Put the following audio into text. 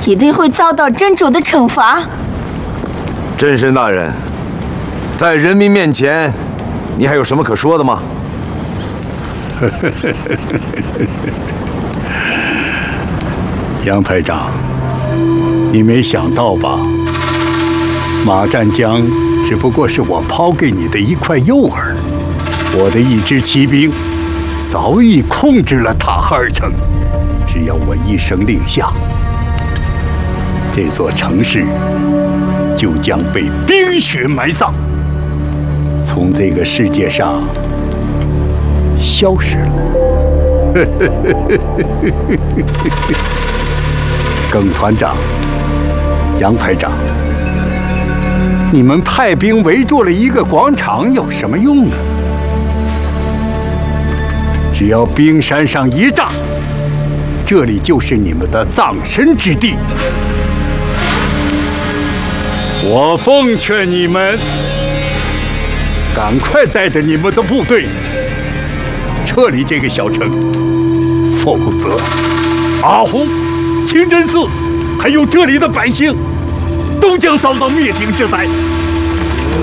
一定会遭到真主的惩罚。 真神大人，在人民面前，你还有什么可说的吗？ 杨排长，你没想到吧？马占江只不过是我抛给你的一块诱饵，我的一支骑兵早已控制了塔哈尔城，只要我一声令下，这座城市就将被冰雪埋葬，从这个世界上消失了。耿团长，杨排长，你们派兵围住了一个广场有什么用呢？只要冰山上一炸，这里就是你们的葬身之地。我奉劝你们，赶快带着你们的部队撤离这个小城，否则阿訇、清真寺还有这里的百姓都将遭到灭顶之灾。